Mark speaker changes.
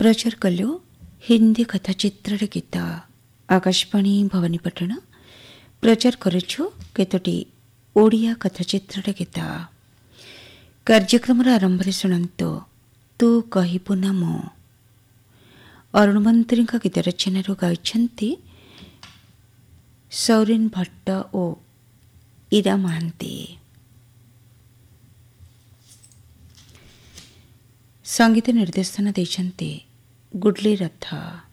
Speaker 1: प्रचार कलु हिंदी कथाचित्र गीत आकाशवाणी भवानीपटना प्रचार करुछु केतोटी ओडिया कथाचित्र गीत कार्यक्रम आरंभ शुणु तू कहबू ना मो अरुण मंत्री गीत रचना गाइछन्ति सौरिन भट्ट ओ इरा महांती। संगीत निर्देशन देछन्ति गुडली रथ।